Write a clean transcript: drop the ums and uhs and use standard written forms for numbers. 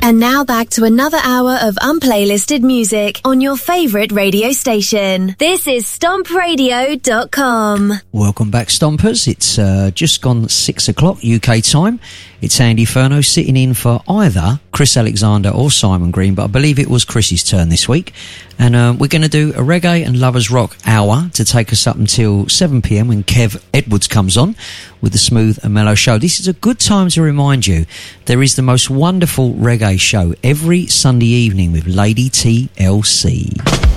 And now back to another hour of unplaylisted music on your favourite radio station. This is StompRadio.com. Welcome back, Stompers. It's just gone 6 o'clock UK time. It's Andy Furno sitting in for either Chris Alexander or Simon Green, but I believe it was Chris's turn this week. And we're going to do a reggae and lovers rock hour to take us up until 7pm when Kev Edwards comes on with the Smooth and Mellow Show. This is a good time to remind you there is the most wonderful reggae show every Sunday evening with Lady TLC.